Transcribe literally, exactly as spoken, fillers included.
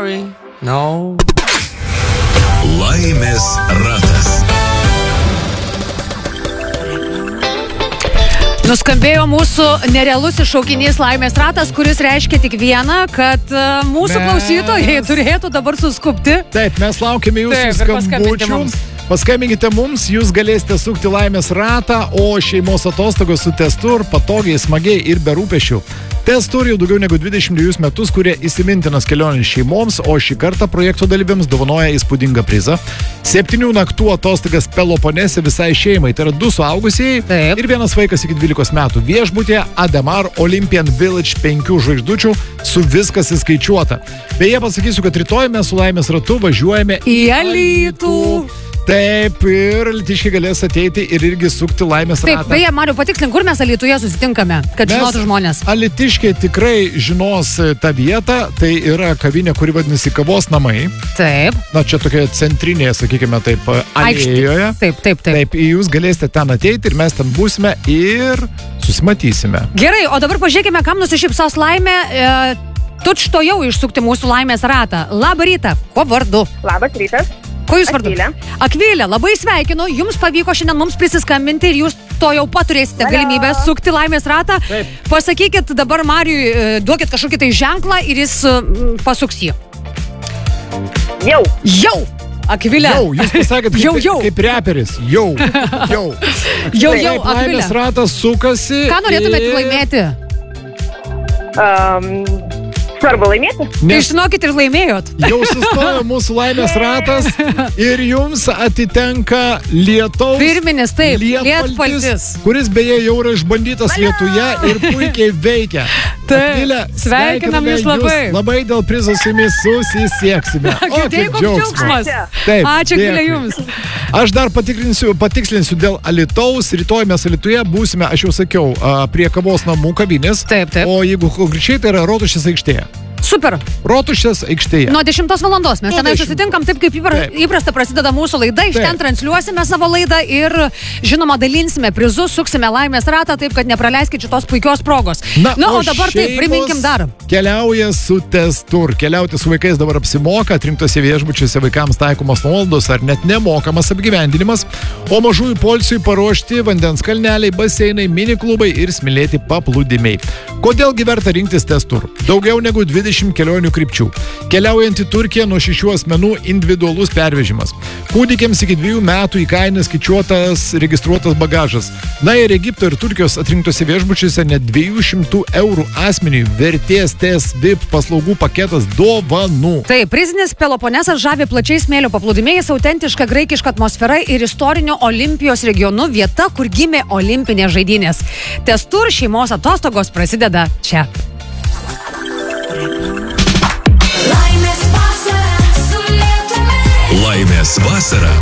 sorry, no. Laimės ratas. Nuskambėjo mūsų nerealusis šaukinys Laimės ratas, kuris reiškia tik vieną, kad uh, mūsų mes... klausytojai turėtų dabar suskubti. Taip, mes laukiame jūsų Taip, skambučių. Paskambinkite mums, jūs galėsite sukti Laimės ratą, o šeimos atostogos su Testur patogiai, smagiai ir be rūpešių. Testur jau daugiau negu dvidešimt dvejus metus kuria įsimintinas kelionės šeimoms, o šį kartą projekto dalyviams dovanoja įspūdingą prizą. Septynių naktų atostogas Peloponese visai šeimai, tai yra du suaugusieji Taip. ir vienas vaikas iki dvylikos metų viešbutėje Ademar Olympian Village penkių žvaigždučių su viskas įskaičiuota. Beje, pasakysiu, kad rytoj mes su Laimės ratu važiuojame į Alytų. Taip, ir alytiškiai galės ateiti ir irgi sukti Laimės ratą. Taip, beje, Mariu, patikslink, kur mes Alytuje susitinkame, kad Mes žinotų žmonės. Alytiškiai tikrai žinos tą vietą, tai yra kavinė, kuri vadinasi Kavos namai. Taip. Na, čia tokia centrinė, sakykime taip, alėjoje. Taip, taip, taip. Taip, jūs galėsite ten ateiti ir mes ten būsime ir susimatysime. Gerai, o dabar pažiūrėkime, kam nusišypsos Laimė. E, tučto jau išsukti mūsų Laimės ratą. Labą rytą. Kuo vardu? Labas rytas. Ko jūs vardu? Akvilė. Akvilė, labai sveikinu. Jums pavyko šiandien mums prisiskambinti ir jūs to jau pat turėsite Alio. galimybę sukti Laimės ratą. Taip. Pasakykit dabar Mariui, e, duokit kažkokį tai ženklą ir jis e, pasuks jį. Jau. Jau! Akvilė. Jau, jūs pasakėt kaip, Jau, jau. kaip reperis. Jau, jau. Jau, jau, Taip, Laimės Akvilė. ratas sukasi. Ką norėtumėte ir- laimėti? Um, svarbu laimėti. Tai Nes žinokit ir laimėjot. jau sustojo mūsų Laimės ratas ir jums atitenka lietaus Firminis, taip, lietpaltis, lietpaltis. kuris beje jau yra išbandytas Lietuje ir puikiai veikia. Taip, Akvilė, sveikinam sveikiname jus labai. Labai dėl prizo su jumis susisieksime. O, Girdėjai, kaip koks džiaugsmas. Taip, Ačiū, Akvilė, dėkui. jums. Aš dar patikrinsiu, patikslinsiu dėl Alytaus. Rytoj mes Alytuje būsime, aš jau sakiau, a, prie Kavos namų kavinės. Taip, taip. O jeigu konkrečiai, tai yra Rotušės aikštėje. Super. Rotušės aikštėje. Nuo dešimtos valandos mes Nuo tenai dešimt. susitinkam, taip kaip įpra, Taip. įprasta prasideda mūsų laida, iš Taip. ten transliuosime savo laidą ir žinoma dalinsime prizus, suksime Laimės ratą, taip kad nepraleiskit šitos puikios progos. Na, o, o dabar taip, šeimos priminkim dar. Keliauja su Testur. Keliauti su vaikais dabar apsimoka, atrinktose viešbučiuose vaikams taikomos nuolaidos ar net nemokamas apgyvendinimas, o mažųjų poilsiui paruošti vandens kalneliai, baseinai, mini klubai ir smilėti paplūdimiai. Kodėlgi verta rinktis Testur? Daugiau negu dvidešimt kelionių krypčių. Keliaujant į Turkiją nuo šešių asmenų individualus pervežimas. Kūdikiams iki dviejų metų į kainą skaičiuotas registruotas bagažas. Na ir Egipto ir Turkijos atrinktose viešbučiuose net dviejų šimtų eurų asmeniui vertės T S V I P paslaugų paketas dovanų. Taip, prizinis Peloponesas žavi plačiai smėlio paplūdimiais, autentiška graikiška atmosfera ir istorinio Olimpijos regionu vieta, kur gimė olimpinės žaidynės. Testur šeimos atostogos prasideda čia.